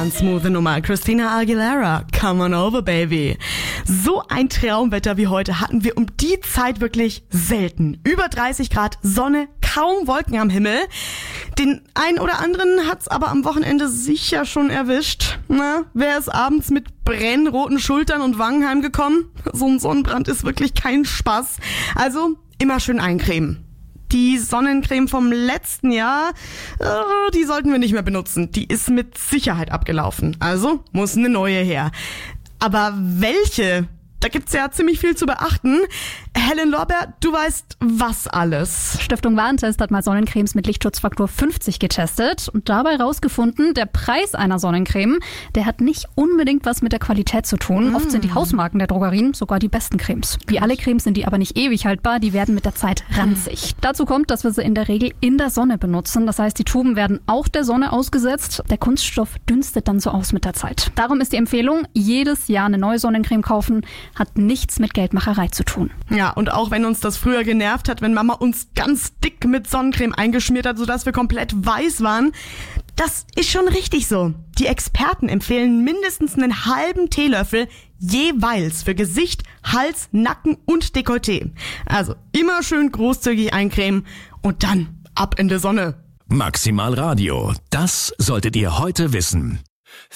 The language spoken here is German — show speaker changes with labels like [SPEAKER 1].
[SPEAKER 1] ganz smooth Nummer. Christina Aguilera, come on over, baby. So ein Traumwetter wie heute hatten wir um die Zeit wirklich selten. Über 30 Grad, Sonne, kaum Wolken am Himmel. Den einen oder anderen hat's aber am Wochenende sicher schon erwischt. Na, wer ist abends mit brennroten Schultern und Wangen heimgekommen? So ein Sonnenbrand ist wirklich kein Spaß. Also immer schön eincremen. Die Sonnencreme vom letzten Jahr, die sollten wir nicht mehr benutzen. Die ist mit Sicherheit abgelaufen. Also muss eine neue her. Aber welche? Da gibt's ja ziemlich viel zu beachten. Helen Lorber, du weißt was alles.
[SPEAKER 2] Stiftung Warentest hat mal Sonnencremes mit Lichtschutzfaktor 50 getestet und dabei rausgefunden, der Preis einer Sonnencreme, der hat nicht unbedingt was mit der Qualität zu tun. Oft sind die Hausmarken der Drogerien sogar die besten Cremes. Wie alle Cremes sind die aber nicht ewig haltbar, die werden mit der Zeit ranzig. Dazu kommt, dass wir sie in der Regel in der Sonne benutzen. Das heißt, die Tuben werden auch der Sonne ausgesetzt. Der Kunststoff dünstet dann so aus mit der Zeit. Darum ist die Empfehlung, jedes Jahr eine neue Sonnencreme kaufen, hat nichts mit Geldmacherei zu tun.
[SPEAKER 1] Ja, und auch wenn uns das früher genervt hat, wenn Mama uns ganz dick mit Sonnencreme eingeschmiert hat, sodass wir komplett weiß waren, das ist schon richtig so. Die Experten empfehlen mindestens einen halben Teelöffel jeweils für Gesicht, Hals, Nacken und Dekolleté. Also immer schön großzügig eincremen und dann ab in die Sonne.
[SPEAKER 3] Maximal Radio, das solltet ihr heute wissen.